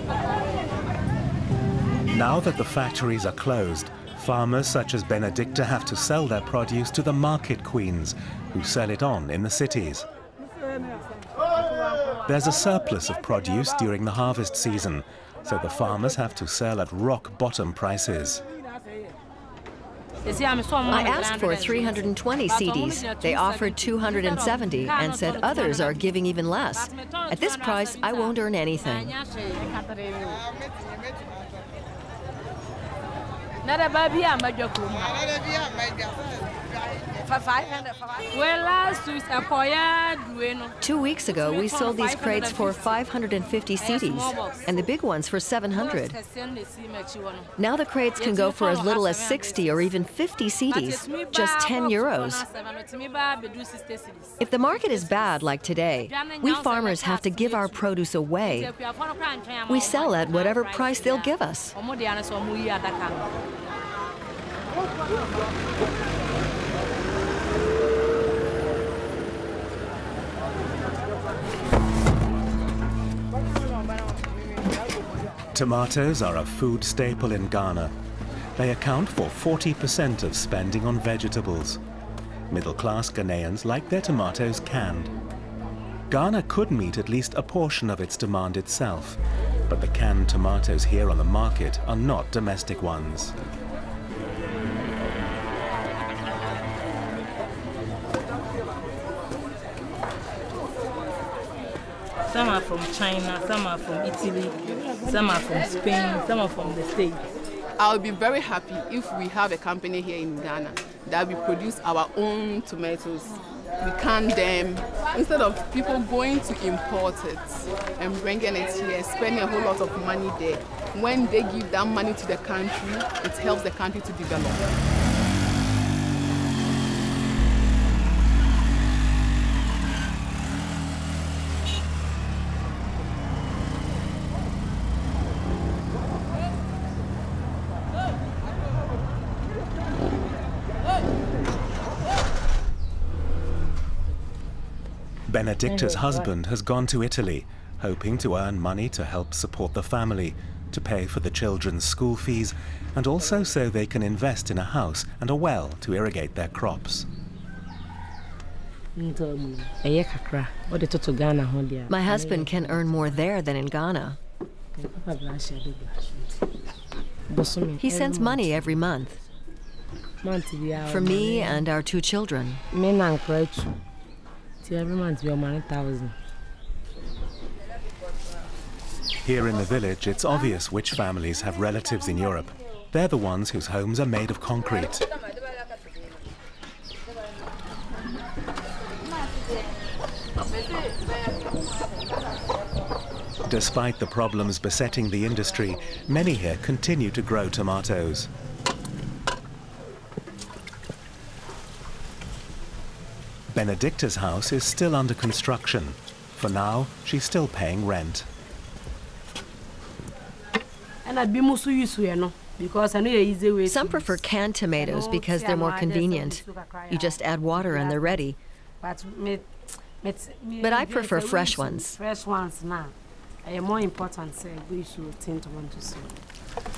Now that the factories are closed, farmers such as Benedicta have to sell their produce to the market queens, who sell it on in the cities. There's a surplus of produce during the harvest season, so the farmers have to sell at rock-bottom prices. I asked for 320 cedis. They offered 270 and said others are giving even less. At this price, I won't earn anything. Well, 2 weeks ago, we sold these crates for 550 cedis, and the big ones for 700. Now the crates can go for as little as 60 or even 50 cedis, just 10 euros. If the market is bad like today, we farmers have to give our produce away. We sell at whatever price they'll give us. Tomatoes are a food staple in Ghana. They account for 40% of spending on vegetables. Middle-class Ghanaians like their tomatoes canned. Ghana could meet at least a portion of its demand itself, but the canned tomatoes here on the market are not domestic ones. Some are from China, some are from Italy, some are from Spain, some are from the States. I'll be very happy if we have a company here in Ghana that we produce our own tomatoes. We can them, instead of people going to import it and bringing it here, spending a whole lot of money there. When they give that money to the country, it helps the country to develop. Benedicta's husband has gone to Italy, hoping to earn money to help support the family, to pay for the children's school fees, and also so they can invest in a house and a well to irrigate their crops. My husband can earn more there than in Ghana. He sends money every month for me and our 2 children. Every month we are 1,000. Here in the village, it's obvious which families have relatives in Europe. They're the ones whose homes are made of concrete. Despite the problems besetting the industry, many here continue to grow tomatoes. Benedicta's house is still under construction. For now, she's still paying rent. Some prefer canned tomatoes because they're more convenient. You just add water and they're ready. But I prefer fresh ones. Fresh ones now. More important, we should tend to want to see.